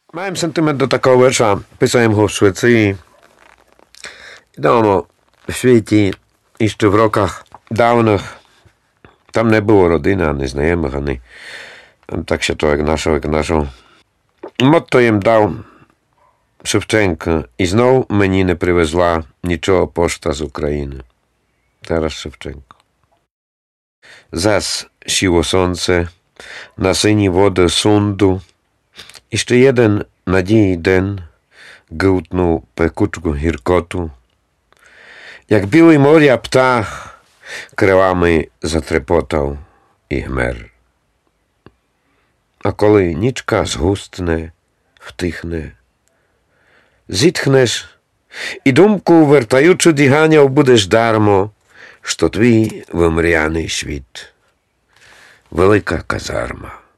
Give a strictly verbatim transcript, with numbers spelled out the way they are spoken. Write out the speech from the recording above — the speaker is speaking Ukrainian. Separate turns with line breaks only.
Маємо сентимент до такого вірша. Писаємо його в Швеції. Відомо, в світі і ще в роках давних там не було родини, а не знайомих, а не так ще то, як нашого, як нашого. Мотто їм дав Шевченко. І знов мені не привезла нічого пошта з України. Тарас Шевченко. Зас сіло сонце на сині води Сунду. І ще один надії день гилтнув пекучку гіркоту. Як білий моря птах крилами затрепотав і гмер. А коли нічка згустне, втихне, зітхнеш і думку вертаючи діганяв будеш дармо, що твій вимряний світ. Велика казарма.